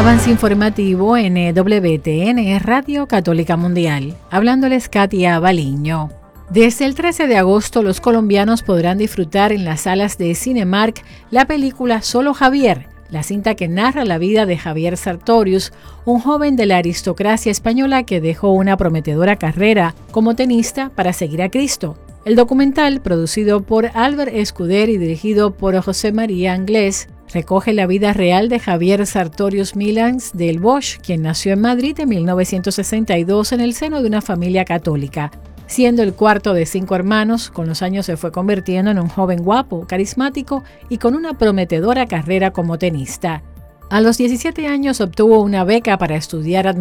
Avance informativo en WTN, Radio Católica Mundial. Hablándoles Katia Baliño. Desde el 13 de agosto, los colombianos podrán disfrutar en las salas de Cinemark la película Solo Javier, la cinta que narra la vida de Javier Sartorius, un joven de la aristocracia española que dejó una prometedora carrera como tenista para seguir a Cristo. El documental, producido por Albert Escuder y dirigido por José María Anglés, recoge la vida real de Javier Sartorius Milans del Bosch, quien nació en Madrid en 1962 en el seno de una familia católica. Siendo el cuarto de 5 hermanos, con los años se fue convirtiendo en un joven guapo, carismático y con una prometedora carrera como tenista. A los 17 años obtuvo una beca para estudiar